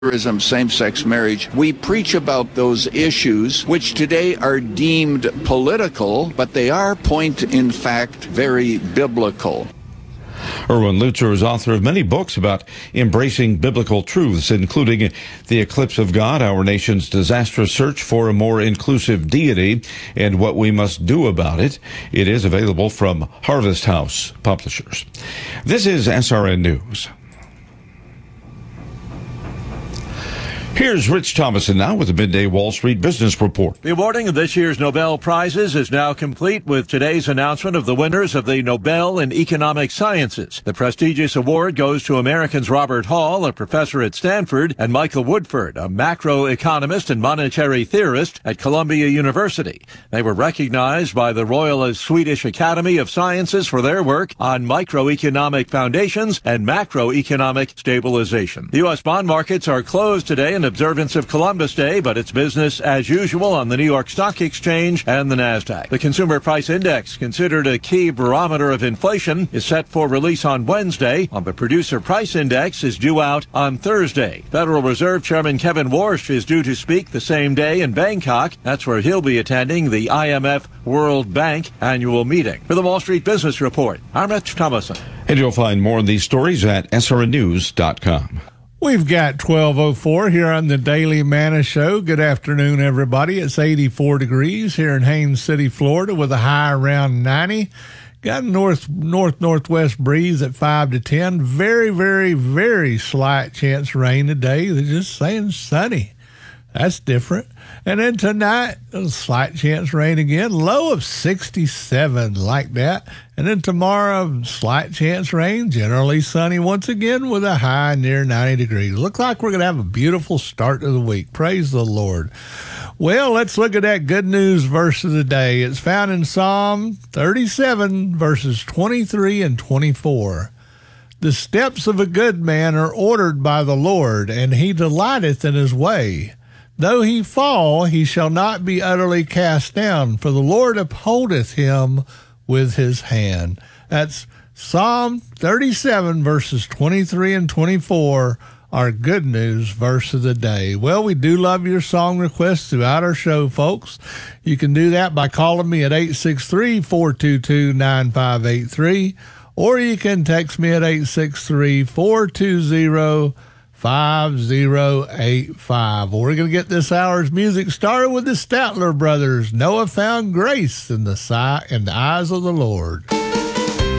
same-sex marriage. We preach about those issues, which today are deemed political, but they are, in fact, very biblical. Erwin Lutzer is author of many books about embracing biblical truths, including The Eclipse of God, Our Nation's Disastrous Search for a More Inclusive Deity, and What We Must Do About It. It is available from Harvest House Publishers. This is SRN News. Here's Rich Thomason now with the Midday Wall Street Business Report. The awarding of this year's Nobel Prizes is now complete with today's announcement of the winners of the Nobel in Economic Sciences. The prestigious award goes to Americans Robert Hall, a professor at Stanford, and Michael Woodford, a macroeconomist and monetary theorist at Columbia University. They were recognized by the Royal Swedish Academy of Sciences for their work on microeconomic foundations and macroeconomic stabilization. The U.S. bond markets are closed today in observance of Columbus Day, but it's business as usual on the New York Stock Exchange and the Nasdaq. The Consumer Price Index, considered a key barometer of inflation, is set for release on Wednesday, while the Producer Price Index is due out on Thursday. Federal Reserve Chairman Kevin Warsh is due to speak the same day in Bangkok. That's where he'll be attending the IMF World Bank annual meeting. For the Wall Street Business Report, I'm Rich Thomason. And you'll find more of these stories at srnnews.com. We've got 12:04 here on the Daily Manna Show. Good afternoon, everybody. It's 84 degrees here in Haines City, Florida, with a high around 90. Got a northwest breeze at 5 to 10. Very, very, very slight chance of rain today. They're just saying sunny. That's different. And then tonight, a slight chance of rain again. Low of 67, like that. And then tomorrow, slight chance of rain. Generally sunny once again with a high near 90 degrees. Looks like we're going to have a beautiful start to the week. Praise the Lord. Well, let's look at that good news verse of the day. It's found in Psalm 37, verses 23 and 24. The steps of a good man are ordered by the Lord, and he delighteth in his way. Though he fall, he shall not be utterly cast down, for the Lord upholdeth him with his hand. That's Psalm 37, verses 23 and 24, our good news verse of the day. Well, we do love your song requests throughout our show, folks. You can do that by calling me at 863-422-9583, or you can text me at 863-420-5085. We're going to get this hour's music started with the Statler Brothers. Noah found grace in the eyes of the Lord.